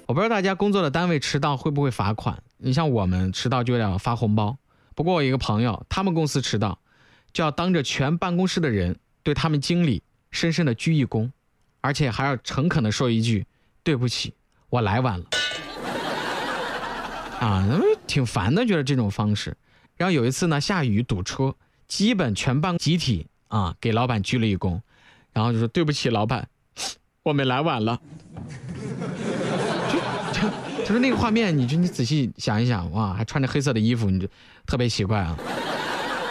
我不知道大家工作的单位迟到会不会罚款？你像我们迟到就要发红包，不过我一个朋友，他们公司迟到就要当着全办公室的人对他们经理深深的鞠一躬，而且还要诚恳的说一句对不起，我来晚了。啊，挺烦的，觉得这种方式。然后有一次呢，下雨堵车，基本全办集体给老板鞠了一躬，然后就说对不起老板，我们来晚了。就是那个画面，你仔细想一想，哇，还穿着黑色的衣服，你就特别奇怪啊。